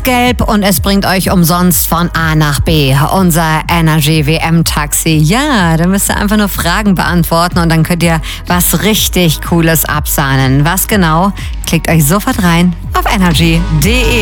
Gelb und es bringt euch umsonst von A nach B. Unser Energy WM Taxi. Ja, da müsst ihr einfach nur Fragen beantworten und dann könnt ihr was richtig Cooles absahnen. Was genau? Klickt euch sofort rein auf energy.de.